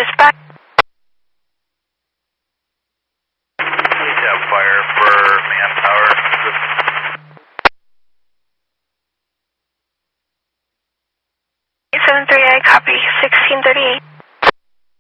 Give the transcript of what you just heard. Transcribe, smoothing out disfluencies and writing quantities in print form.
Dispatch. Yeah, fire for manpower. 873, I copy. 1638.